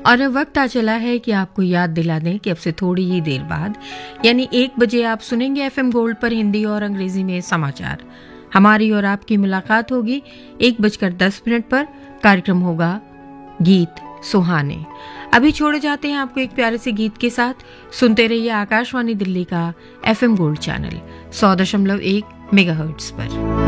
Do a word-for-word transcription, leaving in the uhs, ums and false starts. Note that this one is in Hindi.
और अब वक्त आ चला है कि आपको याद दिला दें कि अब से थोड़ी ही देर बाद यानी एक बजे आप सुनेंगे एफएम गोल्ड पर हिंदी और अंग्रेजी में समाचार। हमारी और आपकी मुलाकात होगी एक बजकर दस मिनट पर। कार्यक्रम होगा गीत सुहाने। अभी छोड़े जाते हैं आपको एक प्यारे से गीत के साथ। सुनते रहिए आकाशवाणी दिल्ली का एफएम गोल्ड चैनल सौ दशमलव एक मेगाहर्ट्ज पर।